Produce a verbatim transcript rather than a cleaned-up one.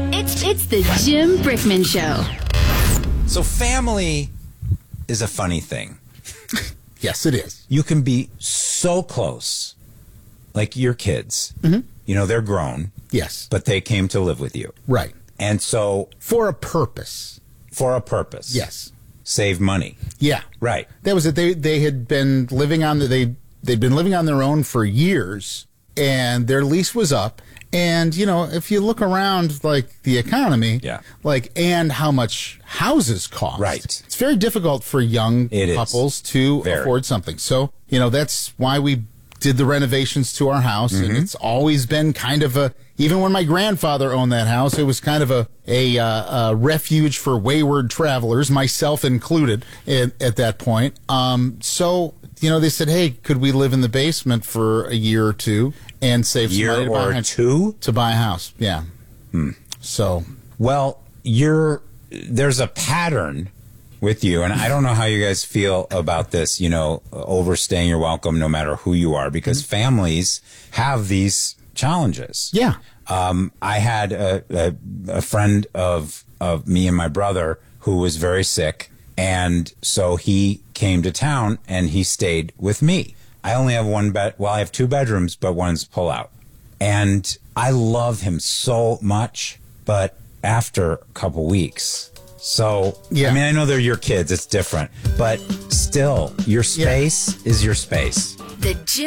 It's it's the Jim Brickman Show. So family is a funny thing. Yes, it is. You can be so close, like your kids. Mm-hmm. You know, they're grown. Yes. But they came to live with you. Right. And so... For a purpose. For a purpose. Yes. Save money. Yeah. Right. That was it. They they had been living on the, they they'd been living on their own for years, and their lease was up. And you know, if you look around, like the economy, yeah, like and how much houses cost, right? It's very difficult for young it couples is. to very. afford something. So you know, that's why we did the renovations to our house, mm-hmm. and it's always been kind of a. Even when my grandfather owned that house, it was kind of a a, uh, a refuge for wayward travelers, myself included, at, at that point. Um, so, you know, they said, hey, could we live in the basement for a year or two and save some year money to or buy, two? To buy a house, yeah. Hmm. So. Well, you're there's a pattern with you, and I don't know how you guys feel about this, you know, overstaying your welcome no matter who you are, because mm-hmm. families have these challenges. Yeah. Um, I had a, a, a friend of, of me and my brother who was very sick, and so he came to town and he stayed with me. I only have one bed. Well, I have two bedrooms, but one's pull out. And I love him so much, but after a couple weeks. So, yeah. I mean, I know they're your kids. It's different. But still, your space yeah. is your space. The Jim